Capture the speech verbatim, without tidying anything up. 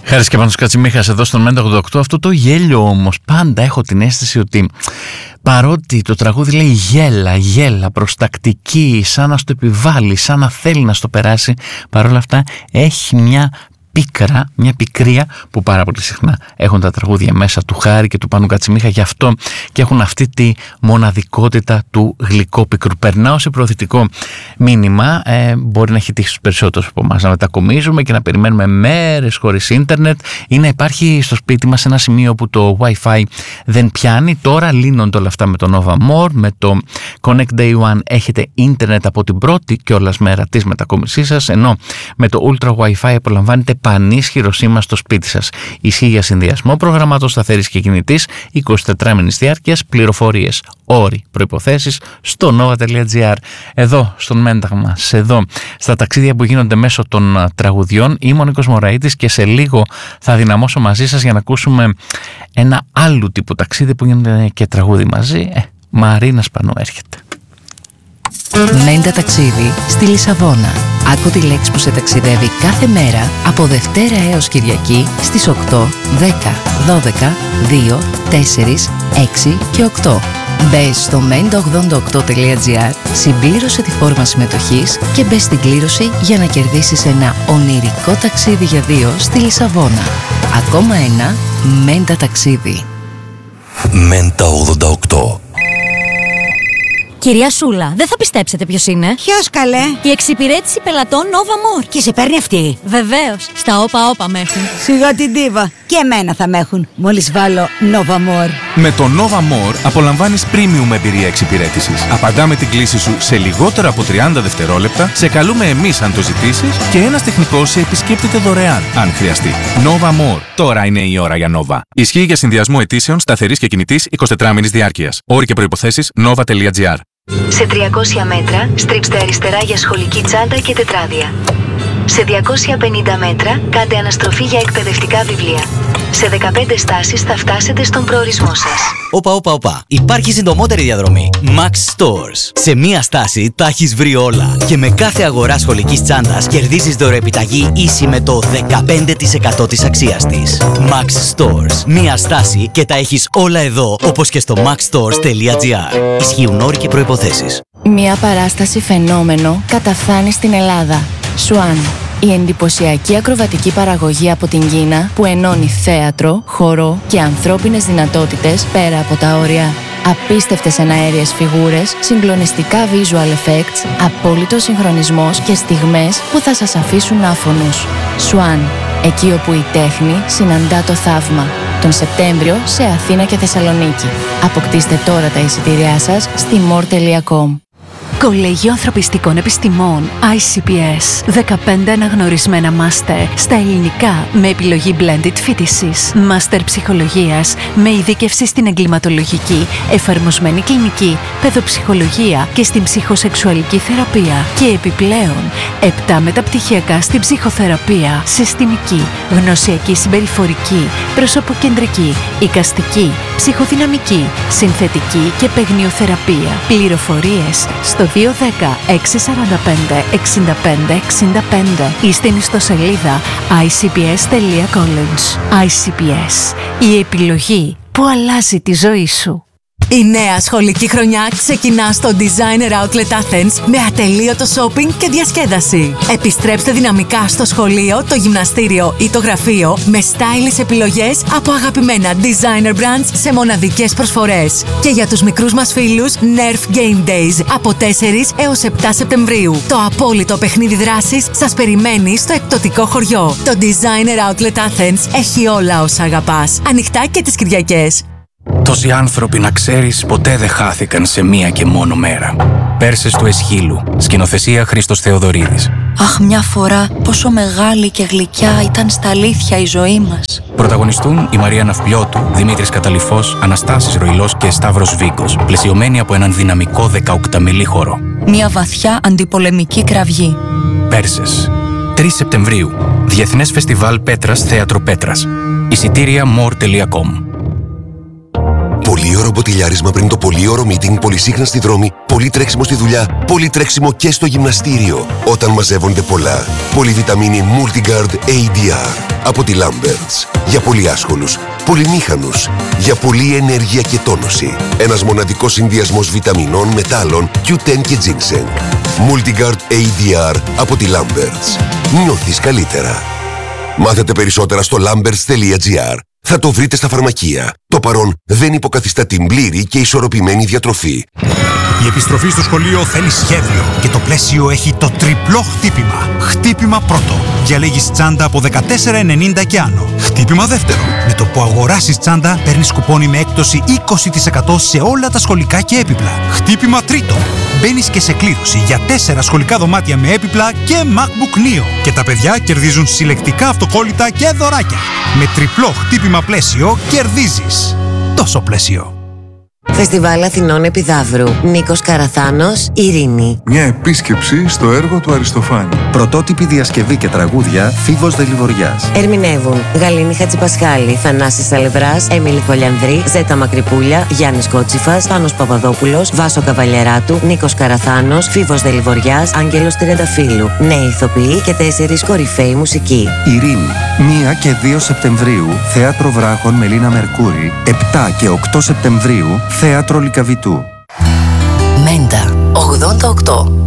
Χάρης και Πάνος Κατσιμίχας εδώ στον Μέντα ογδόντα οκτώ. Αυτό το γέλιο όμως, πάντα έχω την αίσθηση ότι παρότι το τραγούδι λέει γέλα, γέλα, προστακτική, σαν να στο επιβάλλει, σαν να θέλει να στο περάσει, παρόλα αυτά έχει μια πίκρα, μια πικρία που πάρα πολύ συχνά έχουν τα τραγούδια μέσα του Χάρη και του Πάνου Κατσιμίχα, γι' αυτό και έχουν αυτή τη μοναδικότητα του γλυκόπικρου. Περνάω σε προωθητικό μήνυμα, ε, μπορεί να έχει τύχει στους περισσότερους από εμάς να μετακομίζουμε και να περιμένουμε μέρες χωρίς ίντερνετ ή να υπάρχει στο σπίτι μας ένα σημείο που το Wi-Fi δεν πιάνει. Τώρα λύνονται όλα αυτά με το Nova More, με το Connect Day One έχετε ίντερνετ από την πρώτη κιόλας μέρα της μετακόμισής σας, ενώ με το Ultra Wi-Fi απολαμβάνετε πανίσχυρο σήμα στο σπίτι σας. Ισχύει για συνδυασμό προγραμμάτων σταθερής και κινητής εικοσιτετράμηνης διάρκειας, πληροφορίες, όροι, προϋποθέσεις στο nova τελεία gr. Εδώ στον Μέντα μας, εδώ στα ταξίδια που γίνονται μέσω των τραγουδιών, είμαι ο Νίκος Μωραΐτης και σε λίγο θα δυναμώσω μαζί σας για να ακούσουμε ένα άλλου τύπου ταξίδι που γίνεται και τραγούδι μαζί. Ε, Μαρίνα Σπανού έρχεται. Μέντα ταξίδι στη Λισαβόνα. Άκου τη λέξη που σε ταξιδεύει κάθε μέρα από Δευτέρα έως Κυριακή στις οκτώ, δέκα, δώδεκα, δύο, τέσσερα, έξι και οκτώ. Μπες στο μέντα ογδόντα οκτώ τελεία gr, συμπλήρωσε τη φόρμα συμμετοχής και μπες στην κλήρωση για να κερδίσεις ένα ονειρικό ταξίδι για δύο στη Λισαβόνα. Ακόμα ένα Μέντα ταξίδι. Μέντα ογδόντα οκτώ. Κυρία Σούλα, δεν θα πιστέψετε ποιος είναι. Ποιος καλέ? Η εξυπηρέτηση πελατών Nova More. Και σε παίρνει αυτή? Βεβαίως, στα όπα όπα με έχουν. Σιγά την ντίβα. Και εμένα θα με έχουν, μόλις βάλω Nova More. Με το Nova More απολαμβάνεις premium εμπειρία εξυπηρέτησης. Απαντάμε την κλήση σου σε λιγότερα από τριάντα δευτερόλεπτα, σε καλούμε εμείς αν το ζητήσεις και ένας τεχνικός σε επισκέπτεται δωρεάν αν χρειαστεί. Nova More. Τώρα είναι η ώρα για Nova. Ισχύει για συνδυασμό αιτήσεων σταθερής και κινητής εικοσιτετράμηνης διάρκειας. Όροι και προϋποθέσεις nova τελεία gr. Σε τριακόσια μέτρα στρίψτε αριστερά για σχολική τσάντα και τετράδια. Σε διακόσια πενήντα μέτρα κάντε αναστροφή για εκπαιδευτικά βιβλία. Σε δεκαπέντε στάσεις θα φτάσετε στον προορισμό σας. Όπα, όπα, όπα. Υπάρχει συντομότερη διαδρομή. Max Stores. Σε μία στάση τα έχεις βρει όλα. Και με κάθε αγορά σχολικής τσάντας κερδίζεις δωρεοεπιταγή ίση με το δεκαπέντε τοις εκατό της αξίας της. Max Stores. Μία στάση και τα έχεις όλα εδώ, όπως και στο max stores τελεία gr. Ισχύουν όροι και προϋποθέσεις. Μια παράσταση φαινόμενο καταφθάνει στην Ελλάδα. Swan. Η εντυπωσιακή ακροβατική παραγωγή από την Κίνα που ενώνει θέατρο, χορό και ανθρώπινες δυνατότητες πέρα από τα όρια. Απίστευτες εναέριες φιγούρες, συγκλονιστικά visual effects, απόλυτος συγχρονισμός και στιγμές που θα σας αφήσουν άφωνους. Swan. Εκεί όπου η τέχνη συναντά το θαύμα. Τον Σεπτέμβριο σε Αθήνα και Θεσσαλονίκη. Αποκτήστε τώρα τα εισιτήριά σας στη more τελεία com. Κολέγιο Ανθρωπιστικών Επιστημών άι σι πι ες. δεκαπέντε αναγνωρισμένα μάστερ στα ελληνικά με επιλογή blended φοιτησης. Μάστερ ψυχολογίας με ειδίκευση στην εγκληματολογική, εφαρμοσμένη κλινική, παιδοψυχολογία και στην ψυχοσεξουαλική θεραπεία. Και επιπλέον, επτά μεταπτυχιακά στην ψυχοθεραπεία, συστημική, γνωσιακή συμπεριφορική, προσωποκεντρική, εικαστική, ψυχοδυναμική, συνθετική και παιγνιοθεραπεία. Πληροφορίες στο δύο ένα μηδέν έξι τέσσερα πέντε έξι πέντε έξι πέντε ή στην ιστοσελίδα άι σι πι ες τελεία college. άι σι πι ες. Η επιλογή που αλλάζει τη ζωή σου. Η νέα σχολική χρονιά ξεκινά στο Designer Outlet Athens με ατελείωτο shopping και διασκέδαση. Επιστρέψτε δυναμικά στο σχολείο, το γυμναστήριο ή το γραφείο με stylish επιλογές από αγαπημένα designer brands σε μοναδικές προσφορές. Και για τους μικρούς μας φίλους, Nerf Game Days από τέσσερις έως επτά Σεπτεμβρίου. Το απόλυτο παιχνίδι δράσης σας περιμένει στο εκπτωτικό χωριό. Το Designer Outlet Athens έχει όλα όσα αγαπάς. Ανοιχτά και τις Κυριακές. Τόσοι άνθρωποι, να ξέρεις, ποτέ δεν χάθηκαν σε μία και μόνο μέρα. Πέρσες του Εσχύλου, σκηνοθεσία Χρήστος Θεοδωρίδης. Αχ, μια φορά πόσο μεγάλη και γλυκιά ήταν στα αλήθεια η ζωή μας. Πρωταγωνιστούν η Μαρία Ναυπλιώτου, Δημήτρης Καταλυφός, Αναστάσης Ροϊλός και Σταύρος Βίγκος, πλαισιωμένοι από έναν δυναμικό δεκαοκταμιλή χώρο. Μια βαθιά αντιπολεμική κραυγή. Πέρσες, τρεις Σεπτεμβρίου, Διεθνές Φεστιβάλ Πέτρας Θέατρο Πέτρας. Εισιτήρια more τελεία com. Πολύωρο μποτιλιάρισμα πριν το πολύωρο meeting, πολυσύχναστη δρόμη, Πολύ τρέξιμο στη δουλειά, πολύ τρέξιμο και στο γυμναστήριο. Όταν μαζεύονται πολλά. Πολυβιταμίνη Multigard έι ντι αρ από τη Lamberts. Για πολύ άσχολους, πολυμήχανους. Για πολλή ενέργεια και τόνωση. Ένας μοναδικός συνδυασμός βιταμινών, μετάλλων, κιου τεν και ginseng. Multigard έι ντι αρ από τη Lamberts. Νιώθεις καλύτερα. Μάθετε περισσότερα στο lamberts τελεία gr. Θα το βρείτε στα φαρμακεία. Το παρόν δεν υποκαθιστά την πλήρη και ισορροπημένη διατροφή. Η επιστροφή στο σχολείο θέλει σχέδιο και το πλαίσιο έχει το τριπλό χτύπημα. Χτύπημα πρώτο. Διαλέγεις τσάντα από δεκατέσσερα ενενήντα και άνω. Χτύπημα δεύτερο. Με το που αγοράσεις τσάντα παίρνεις κουπόνι με έκπτωση είκοσι τοις εκατό σε όλα τα σχολικά και έπιπλα. Χτύπημα τρίτο. Μπαίνεις και σε κλήρωση για τέσσερα σχολικά δωμάτια με έπιπλα και MacBook Neo. Και τα παιδιά κερδίζουν συλλεκτικά αυτοκόλλητα και δωράκια. Με τριπλό χτύπημα πλαίσιο κερδίζεις. Τόσο πλαίσιο. Φεστιβάλ Αθηνών Επιδαύρου. Νίκος Καραθάνος, Ειρήνη. Μια επίσκεψη στο έργο του Αριστοφάνη. Πρωτότυπη διασκευή και τραγούδια Φίβος Δελιβοριάς. Ερμηνεύουν Γαλήνη Χατζηπασχάλη, Θανάσης Σαλευράς, Έμιλη Κολιανδρή, Ζέτα Μακρυπούλια, Γιάννης Κότσιφας, Πάνος Παπαδόπουλος, Βάσο Καβαλιαράτου, Νίκος Καραθάνος, Φίβος Δελιβοριάς, Άγγελος Τριανταφύλου. Νέοι ηθοποιοί και τέσσερις κορυφαίοι μουσικοί. Ειρήνη. μία και δύο Σεπτεμβρίου, Θέατρο Βράχων Μελίνα Μερκούρη. επτά και οκτώ Σεπτεμβρίου, Θέατρο Λυκαβητού. Μέντα ογδόντα οκτώ.